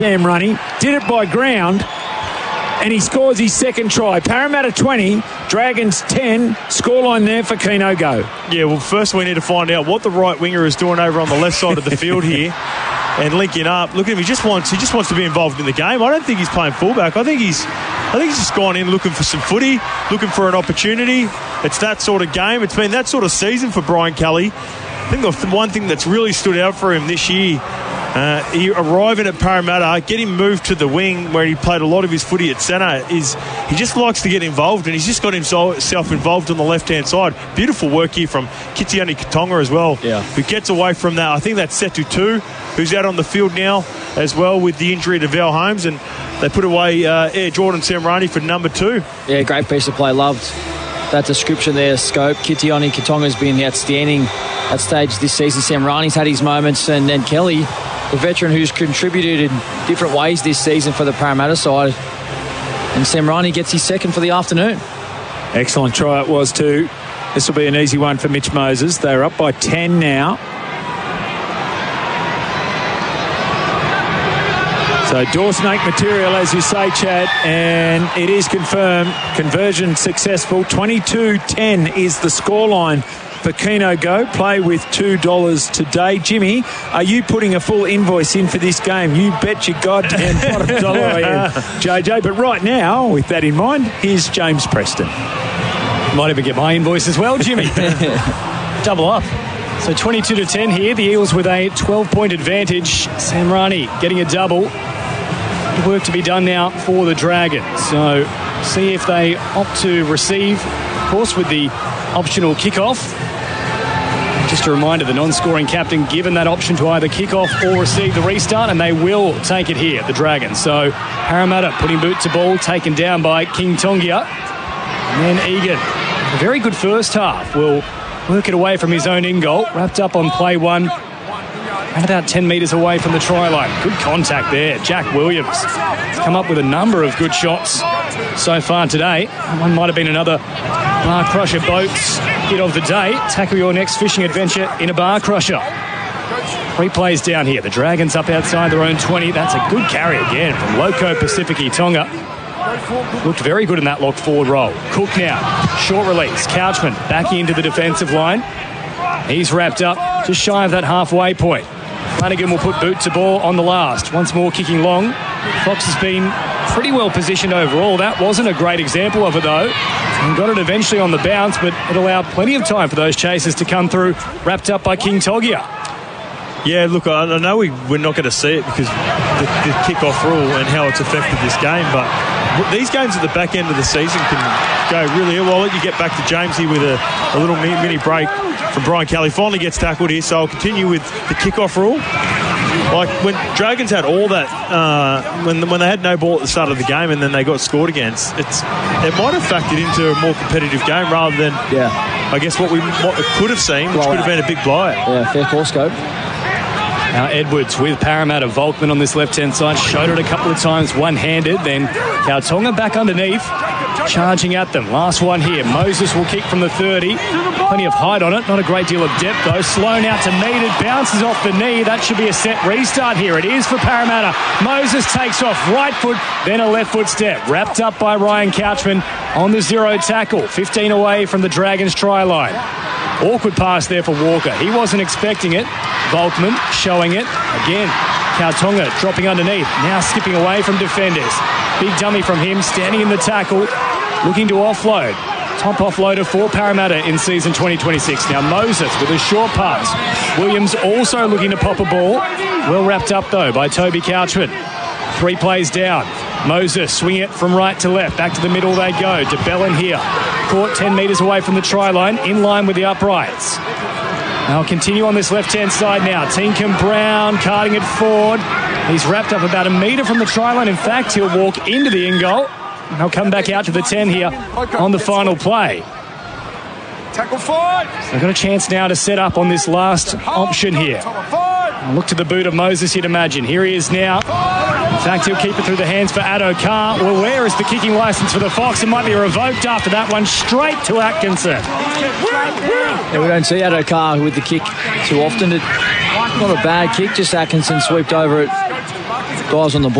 Sam Runny, did it by ground, and he scores his second try. Parramatta 20, Dragons 10, scoreline there for Keno Go. Yeah, well, first we need to find out what the right winger is doing over on the left side of the field here and linking up. Look at him, he just wants to be involved in the game. I don't think he's playing fullback. I think he's just gone in looking for some footy, looking for an opportunity. It's that sort of game. It's been that sort of season for Brian Kelly. I think the one thing that's really stood out for him this year, he arriving at Parramatta, getting moved to the wing where he played a lot of his footy at centre, is he just likes to get involved, and he's just got himself involved on the left-hand side. Beautiful work here from Kitiani Katonga as well, who gets away from that. I think that's Setu 2, who's out on the field now as well with the injury to Val Holmes, and they put away Air Jordan Samrani for number 2. Yeah, great piece of play. Loved that description there, Scope. Kitiani Katonga's been outstanding at stage this season. Samrani's had his moments, and then Kelly, the veteran who's contributed in different ways this season for the Parramatta side. And Samrani gets his second for the afternoon. Excellent try it was too. This will be an easy one for Mitch Moses. They're up by 10 now. So Dawsonake material, as you say, Chad, and it is confirmed. Conversion successful. 22-10 is the scoreline for Keno Go. Play with $2 today. Jimmy, are you putting a full invoice in for this game? You bet your goddamn bottom dollar I am, JJ. But right now, with that in mind, here's James Preston. Might even get my invoice as well, Jimmy. Double up. So 22-10 here. The Eels with a 12-point advantage. Samrani getting a double. Work to be done now for the Dragons. So see if they opt to receive, of course, with the optional kickoff. Just a reminder, the non-scoring captain given that option to either kick off or receive the restart, and they will take it here, the Dragons. So Parramatta putting boot to ball, taken down by King Tongia. And then Egan, a very good first half, will work it away from his own in goal, wrapped up on play one. And about 10 metres away from the try line. Good contact there. Jack Williams has come up with a number of good shots so far today. One might have been another Bar Crusher Boats hit of the day. Tackle your next fishing adventure in a Bar Crusher. 3 plays down here. The Dragons up outside their own 20. That's a good carry again from Loco Pacifici Tonga. Looked very good in that locked forward roll. Cook now. Short release. Couchman back into the defensive line. He's wrapped up just shy of that halfway point. Flanagan will put boot to ball on the last. Once more kicking long. Fox has been pretty well positioned overall. That wasn't a great example of it, though. And got it eventually on the bounce, but it allowed plenty of time for those chasers to come through. Wrapped up by King Togia. Yeah, look, I know we're not going to see it because the kick-off rule and how it's affected this game, but these games at the back end of the season can go really well. I'll let you get back to James here with a little mini break from Brian Kelly. Finally gets tackled here, so I'll continue with the kick-off rule. Like when Dragons had all that, when they had no ball at the start of the game and then they got scored against, it might have factored into a more competitive game rather than, I guess, what it could have seen, which could have been a big blowout. Yeah, fair call, Scope. Now Edwards with Parramatta. Volkman on this left-hand side. Showed it a couple of times one-handed. Then Kautonga back underneath. Charging at them. Last one here. Moses will kick from the 30. Plenty of height on it. Not a great deal of depth, though. Sloan out to Mead. It bounces off the knee. That should be a set restart here. It is for Parramatta. Moses takes off right foot, then a left foot step. Wrapped up by Ryan Couchman on the 0 tackle. 15 away from the Dragons' try line. Awkward pass there for Walker. He wasn't expecting it. Volkman showing it. Again, Kautonga dropping underneath. Now skipping away from defenders. Big dummy from him, standing in the tackle, looking to offload. Top offloader for Parramatta in season 2026. Now Moses with a short pass. Williams also looking to pop a ball. Well wrapped up, though, by Toby Couchman. 3 plays down. Moses swinging it from right to left. Back to the middle they go. DeBellin here. Caught 10 metres away from the try line, in line with the uprights. Now continue on this left-hand side now. Tinkham Brown carting it forward. He's wrapped up about a metre from the try line. In fact, he'll walk into the in-goal. They'll come back out to the 10 here on the final play. Tackle forward. So they've got a chance now to set up on this last option here. I'll look to the boot of Moses, you'd imagine. Here he is now. In fact, he'll keep it through the hands for Addo Carr. Well, where is the kicking licence for the Fox? It might be revoked after that one. Straight to Atkinson. Yeah, we don't see Addo Carr with the kick too often. Not a bad kick, just Atkinson swept over it guys on the ball.